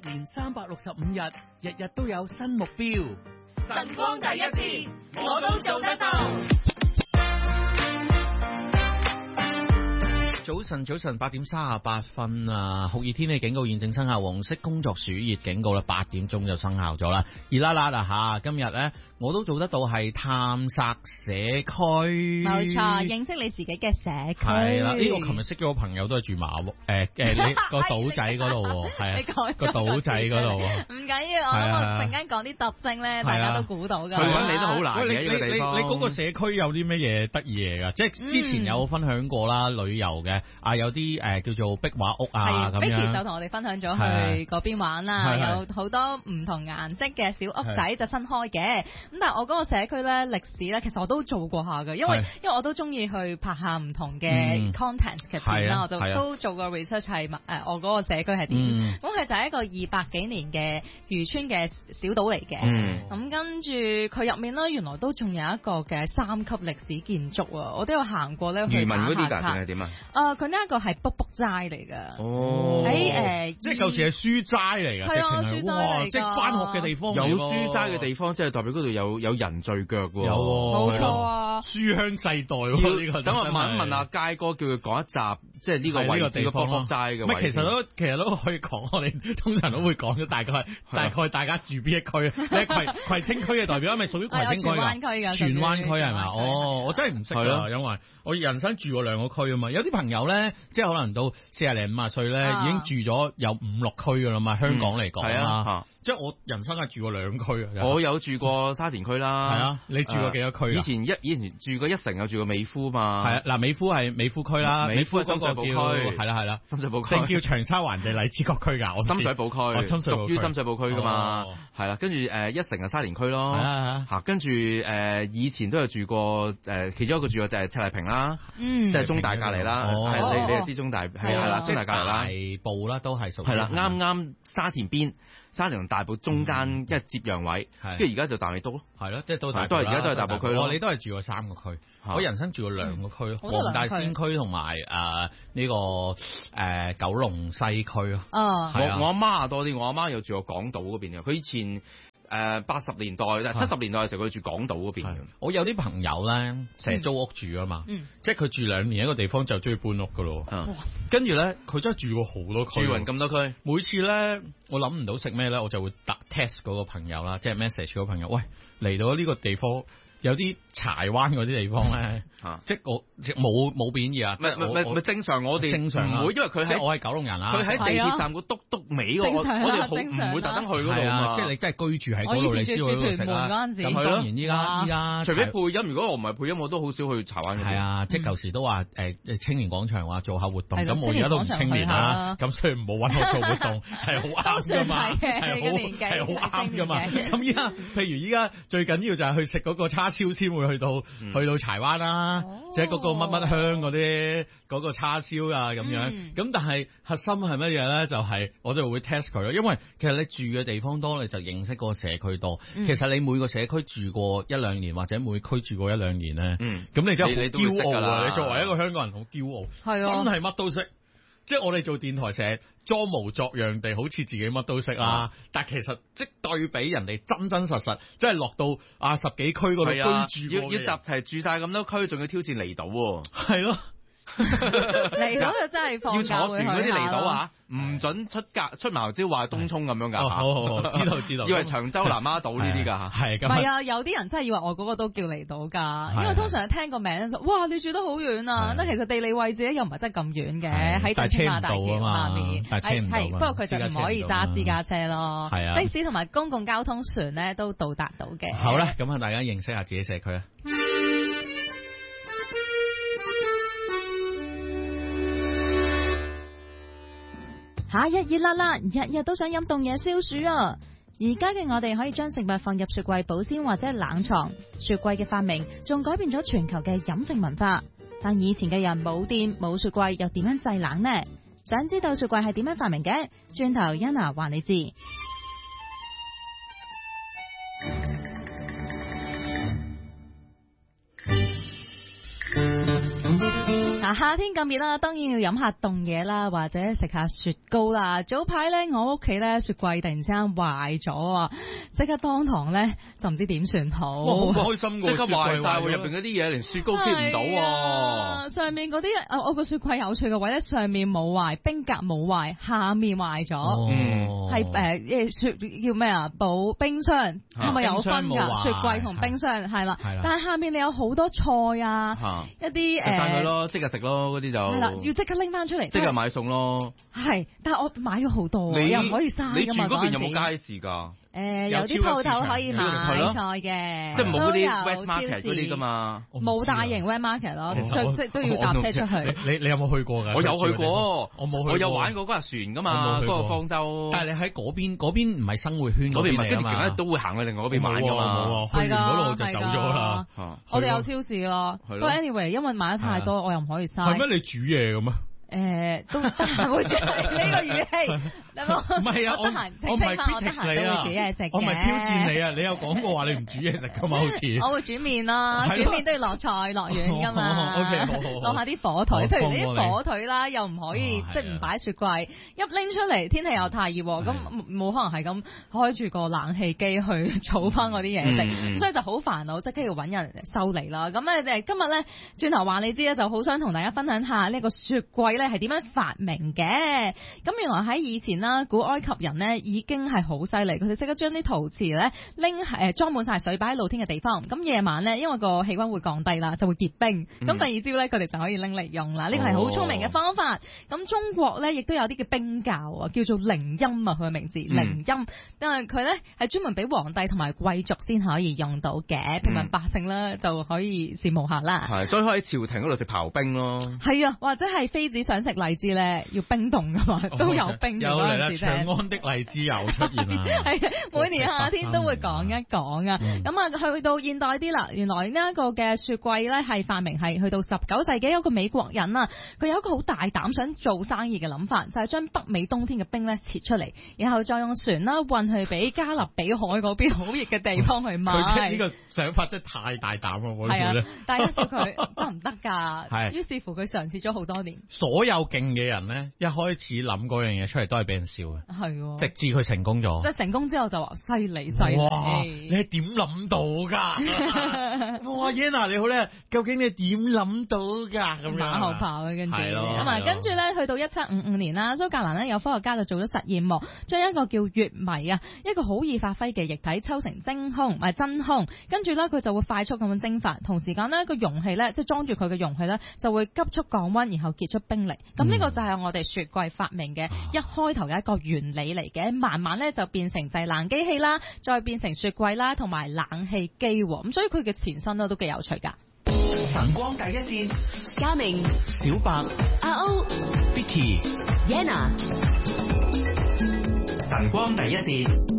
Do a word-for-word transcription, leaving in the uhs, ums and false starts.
年三百六十五日，日日都有新目標。 晨光第一線，我都做得到。 早晨，早晨，八點三十八分啊！酷熱天氣警告現正生效，黃色工作暑熱警告啦，八點鐘就生效咗啦。熱辣辣啊吓！今日咧我都做得到係探索社區， 冇錯，認識你自己嘅社區。 係啦，呢、這個琴日識咗個朋友都係住馬誒誒、呃呃，你個島仔嗰度係啊，個島仔嗰度。 唔緊要，我諗我陣間講啲特徵咧，大家都估到噶。 佢揾你都好難嘅呢個地方。 你嗰個社區有啲咩嘢得意嘢噶？即係之前有分享過啦，嗯、旅遊嘅啊，有啲誒、呃、叫做壁畫屋啊咁樣。 Vicky 就同我哋分享咗去嗰邊玩啦，有好多唔同顏色嘅小屋仔就新開嘅。咁但係我嗰個社區咧歷史咧，其實我都做過下嘅，因為因為我都中意去拍下唔同嘅 content 嘅片啦，我就都做過 research 係誒我嗰個社區係點。咁佢就係一個二百幾年嘅漁村嘅小島嚟嘅。咁跟住佢入面咧，原來都仲有一個嘅三級歷史建築啊！我都有行過咧去打下卡。漁民嗰啲㗎定係點啊？啊，佢呢一個係卜卜齋嚟㗎。 哦， 喺誒， 即係舊時係書齋嚟㗎， 係啊，書齋嚟㗎， 即係返學嘅地方。 有書齋嘅地方，即係代表嗰度有有人聚腳喎。 有冇錯啊！ 書香世代喎呢個。 等我問一問阿佳哥，叫佢講一集，即係呢個位置嘅卜卜齋嘅位置。 其實都其實都可以講，我哋通常都會講咗大概大概大家住邊一區。你係葵葵青區嘅代表，係咪屬於葵青區㗎？ 荃灣區㗎。 荃灣區係咪？哦，我真係唔識㗎，因為我人生住過兩個區啊嘛。有啲朋友咧，即係可能到四廿零五十歲咧，已經住咗有五六區㗎啦嘛。香港嚟講啦。即係我人生係住過兩區啊！ 我有住過沙田區啦。 係啊，你住過幾多區啊？ 以前一以前住過一城，有住過美孚嘛。係啊，嗱，美孚係美孚區啦， 美孚係深水埗區， 係啦係啦， 深水埗區。 定叫長沙灣地荔枝角區㗎？我深水埗區，屬於深水埗區㗎嘛。係啦，跟住誒一城係沙田區咯。係啊嚇，跟住誒以前都有住過誒，其中一個住過就係赤泥坪啦，即係中大隔離啦。係你你又知中大係係啦，中大隔離啦。大埔啦都係屬於。係啦，啱啱沙田邊。沙田同大埔中間一接壤位，跟住而家就大美督咯， 係咯，即係都都係而家都係大埔區咯。 你都係住過三個區，我人生住過兩個區，黃大仙區同埋誒呢個誒九龍西區咯。 哦， 我我阿媽多啲，我阿媽有住過港島嗰邊嘅，佢以前。誒八十年代、七十年代嘅時候，佢住港島嗰邊。 我有啲朋友咧，成日租屋住啊嘛，嗯、即係佢住兩年一個地方就中意搬屋噶咯。嗯、跟住咧，佢真係住過好多區， 住勻咁多區。 每次咧，我諗唔到食咩咧，我就會特 test 嗰個朋友啦，即係 message 嗰個朋友，喂，嚟到呢個地方。有啲柴灣嗰啲地方咧，即係我冇冇貶義啊！ 唔係唔係唔係正常，我哋正常唔會，因為佢喺我係九龍人啦。 佢喺地鐵站個篤篤尾我我哋好唔會特登去嗰度啊！ 即係你真係居住喺嗰度，你先會去食啦。咁當然依家依家， 除非配音，如果我唔係配音，我都好少去柴灣。 係啊，即係舊時都話誒青年廣場話做下活動，咁我而家都唔青年啦，咁所以唔好揾我做活動，係好啱㗎嘛，係好係好啱㗎嘛。咁依家譬如依家最緊要就係去食嗰個叉燒先會去到、嗯、去到柴灣啦，哦、即係嗰個乜乜香嗰啲嗰個叉燒啊咁樣。咁、嗯、但係核心係乜嘢咧？就係、是、我哋會 test 佢咯，因為其實你住嘅地方多，你就認識嗰個社區多。嗯、其實你每個社區住過一兩年，或者每區住過一兩年咧，咁、嗯、你真係好驕傲啊！你作為一個香港人好驕傲，係啊，真係乜都識。即係我哋做電台成日裝模作樣地，好似自己乜都識啦。嗯、但係其實即對比人哋真真實實，即係落到啊十幾區嗰度居住， 要要集齊住晒咁多區，仲要挑戰離島喎。 係咯。 離島就真係放假要坐船嗰啲離島啊，唔准出格出茅招話東涌咁樣噶。 好好好，知道知道。 以為長洲南丫島呢啲噶吓， 係咁。唔係啊，有啲人真係以為我嗰個都叫離島噶，因為通常聽個名就哇，你住得好遠啊。但其實地理位置咧又唔係真係咁遠嘅，喺正青馬大橋下面。係係，不過佢就唔可以揸私家車咯。係啊，的士同埋公共交通船咧都到達到嘅。 好啦，咁啊，大家認識下自己社區啊。 夏日熱辣辣，日日都想飲凍嘢消暑啊！而家嘅我哋可以將食物放入雪櫃保鮮或者冷藏，雪櫃嘅發明仲改變咗全球嘅飲食文化。但以前嘅人冇電冇雪櫃，又點樣製冷呢？想知道雪櫃係點樣發明嘅？轉頭 Yana 話你知。啊哈！ 夏天咁熱啦，當然要飲下凍嘢啦，或者食下雪糕啦。早排咧，我屋企咧雪櫃突然之間壞咗啊，即刻當堂咧就唔知點算好。 哇，好唔開心㗎，即刻壞晒喎，入邊嗰啲嘢連雪糕 keep 唔到喎。 上面嗰啲誒，我個雪櫃有趣嘅位咧，上面冇壞，冰格冇壞，下面壞咗。哦，係誒誒雪叫咩啊？保冰箱係咪有分㗎？雪櫃同冰箱係啦，但係下面你有好多菜啊，一啲誒。食晒佢咯，即刻食咯，嗰啲就係啦，要即刻拎翻出嚟，即刻買餸咯。係，但係我買咗好多，你又唔可以嘥㗎嘛。你住嗰邊有冇街市㗎？誒，有啲鋪頭可以買菜嘅，即係冇嗰啲 wet market 嗰啲㗎嘛，冇大型 wet market 咯，即係都要搭車出去。你你有冇去過㗎？我有去過，我冇去過。我有玩過嗰架船㗎嘛，嗰個方舟。但係你喺嗰邊嗰邊唔係生活圈嗰邊嚟㗎嘛？跟住都會行去另外嗰邊買㗎嘛。冇喎，去完嗰度就走咗啦。我哋有超市咯。不過 anyway，因為買得太多，我又唔可以嘥。係咩？你煮嘢嘅咩？誒，都得閒會煮呢個語氣，唔係啊，我我唔係 critic 你啊，我唔係挑戰你啊，你有講過話你唔煮嘢食噶嘛？好似我會煮麵咯，煮麵都要落菜落丸噶嘛，落下啲火腿，譬如呢啲火腿啦，又唔可以即係唔擺雪櫃，一拎出嚟天氣又太熱，咁冇可能係咁開住個冷氣機去儲翻嗰啲嘢食，所以就好煩惱，即刻要揾人收嚟啦。咁誒今日咧轉頭話你知咧，就好想同大家分享下呢個雪櫃咧係點樣發明嘅？咁原來喺以前啦，古埃及人呢已經係好犀利，佢哋識得將啲陶瓷咧拎誒裝滿晒水擺喺露天嘅地方。咁夜晚咧，因為個氣溫會降低啦，就會結冰。咁、嗯、第二朝咧，佢哋就可以拎嚟用啦。呢個係好聰明嘅方法。咁、哦、中國咧亦都有啲嘅冰窖啊，叫做靈陰啊，佢嘅名字靈陰。但係佢咧係專門俾皇帝同埋貴族先可以用到嘅，平民百姓咧就可以羨慕下啦。係，所以可以喺朝廷嗰度食刨冰咯。係啊，或者係妃子想食荔枝咧，要冰凍噶嘛，都有冰嘅。有嚟啦，長安的荔枝又出現啦。係每年夏天都會講一講啊。咁啊、嗯，去到現代啲啦，原來呢一個嘅雪櫃咧係發明係去到十九世紀，有個美國人啊，佢有一個好大膽想做生意嘅諗法，就係、是、將北美冬天嘅冰咧切出嚟，然後再用船啦運去俾加勒比海嗰邊好熱嘅地方去賣。佢即係呢個想法真係太大膽啦！我覺得。係啊，大家笑佢得唔得㗎？係。於是乎佢嘗試咗好多年。所有勁嘅人咧，一開始諗嗰樣嘢出嚟都係俾人笑嘅。係、哦。直至佢成功咗。即係成功之後就話犀利犀利。哇！你係點諗到㗎？哇，Yana 你好咧，究竟你係點諗到㗎？咁馬後炮嘅跟住。係咯。咁啊，跟住咧去到一七五五年啦，蘇格蘭咧有科學家就做咗實驗喎，將一個叫乙醚啊，一個好易發揮嘅液體抽成真空，唔係真空，跟住咧佢就會快速咁樣蒸發，同時間呢個容器咧即係裝住佢嘅容器咧就會急速降溫，然後結出冰嚟。咁呢、嗯、個就係我哋雪櫃發明嘅一開頭嘅一個原理嚟嘅，慢慢咧就變成製冷機器啦，再變成雪櫃啦，同埋冷氣機。咁所以佢嘅前身咧都幾有趣噶。 晨光第一線，嘉明、 小白、 阿歐、 Vicky、 Yana。晨光第一線。